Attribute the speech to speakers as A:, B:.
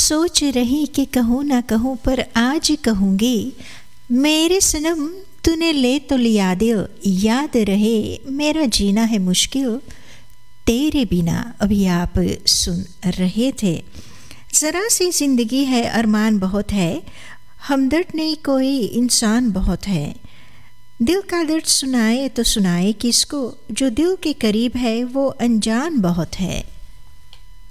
A: सोच रही कि कहूँ ना कहूँ पर आज कहूँगी, मेरे सनम तूने ले तो लिया दिल, याद रहे मेरा जीना है मुश्किल, तेरे बिना अभी आप सुन रहे थे। ज़रा सी ज़िंदगी है, अरमान बहुत है, हमदर्द नहीं कोई इंसान बहुत है। दिल का दर्द सुनाए तो सुनाए किसको, जो दिल के करीब है वो अनजान बहुत है।